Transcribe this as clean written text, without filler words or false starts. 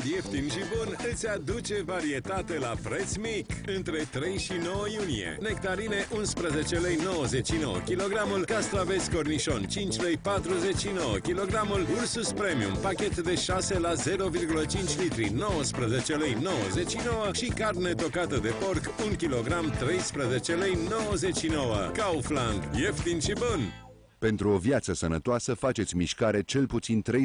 ieftin și bun îți aduce varietate la preț mic. Între 3 și 9 iunie. Nectarine 11 lei 99 kg, castraveți cornișon 5 lei 49 kg, Ursus Premium pachet de 6 la 0,5 litri 19 lei 99 și carne tocată de porc 1 kg 13 lei 99. Kaufland, ieftin și bun! Pentru o viață sănătoasă faceți mișcare cel puțin 3